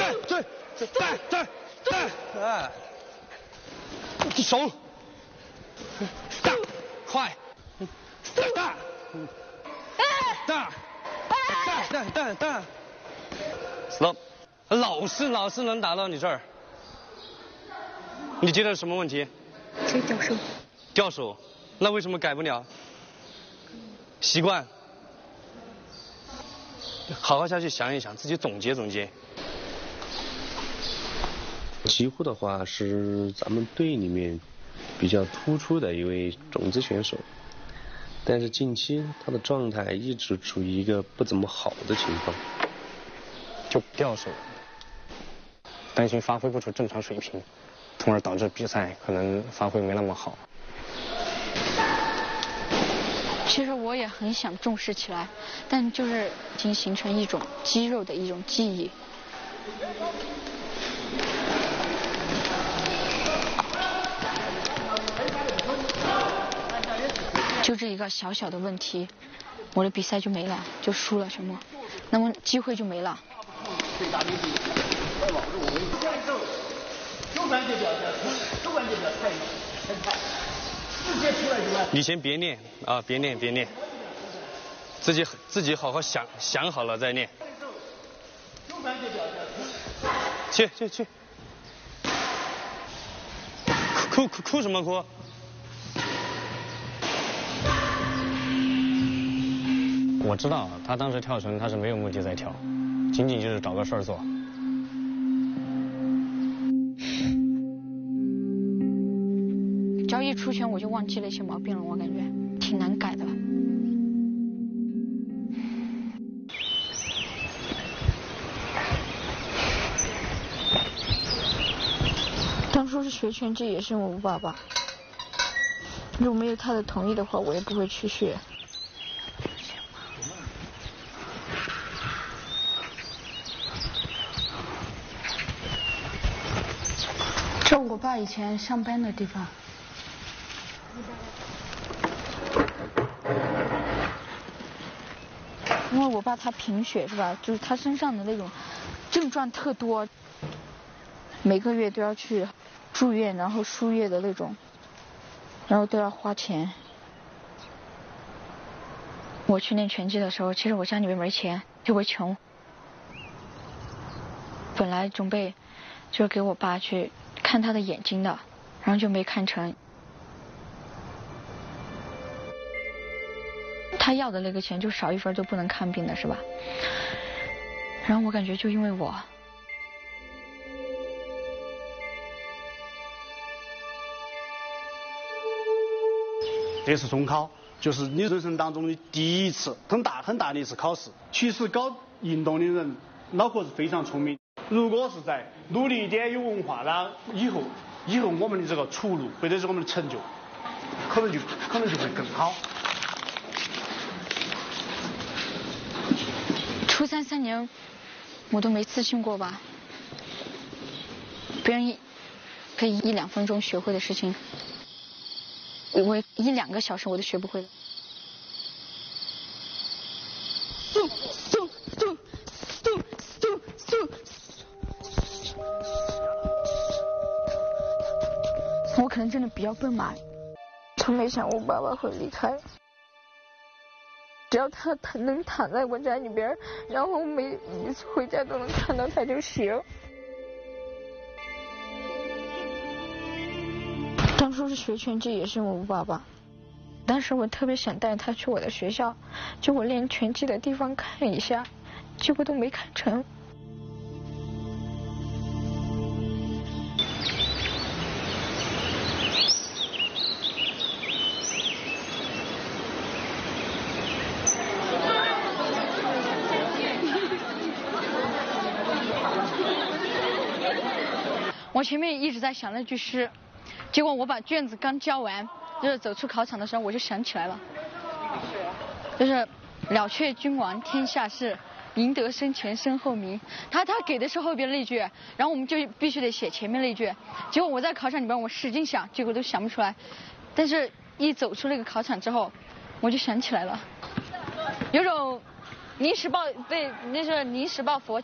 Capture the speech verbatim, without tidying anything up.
站站站站站，哎，手大快大大大大大大 ，stop， 老是老是能打到你这儿，你觉得是什么问题？ 这掉手。 掉手，那为什么改不了？习惯。好好下去想一想，自己总结总结。 几乎的话是咱们队里面比较突出的一位种子选手，但是近期他的状态一直处于一个不怎么好的情况， 就掉手，担心发挥不出正常水平，从而导致比赛可能发挥没那么好。 其实我也很想重视起来，但就是已经形成一种肌肉的一种记忆。就这一个小小的问题，我的比赛就没了，就输了什么，那么机会就没了。 你先别念啊，别念别念，自己自己好好想想好了再念。去去去，哭哭哭什么哭？ 我知道他当时跳绳他是没有目的在跳，仅仅就是找个事儿做。 只要一出拳我就忘记了一些毛病了，我感觉挺难改的。当初是学拳击也是我爸爸，如果没有他的同意的话，我也不会去学。这我爸以前上班的地方。因为我爸他贫血是吧，就是他身上的那种症状特多，每个月都要去住院，然后输液的那种，然后都要花钱。我去练拳击的时候，其实我家里面没钱，特别穷，本来准备就给我爸去看他的眼睛的，然后就没看成。他要的那个钱就少一分就不能看病的是吧？然后我感觉就因为我， 这次中考就是你人生当中的第一次很大很大的一次考试。其实搞运动的人脑壳是非常聪明，如果是在努力一点有文化，那以后以后我们的这个出路或者是我们的成就，可能就可能就会更好。 初三三年，我都没自信过吧？别人一可以一两分钟学会的事情，我一两个小时我都学不会的。速速速速速速！我可能真的比较笨嘛，从没想过爸爸会离开。只要他他能躺在我家里边，然后每每次回家都能看到他就行。当初是学拳击也是我爸爸，当时我特别想带他去我的学校，就我练拳击的地方看一下，结果都没看成。我前面一直在想那句诗，结果我把卷子刚交完，就是走出考场的时候我就想起来了，就是了却君王天下事，赢得生前身后名。他他给的是后边那句，然后我们就必须得写前面那句。结果我在考场里边我使劲想，结果都想不出来。但是一走出那个考场之后，我就想起来了，有种临时抱被那是临时抱佛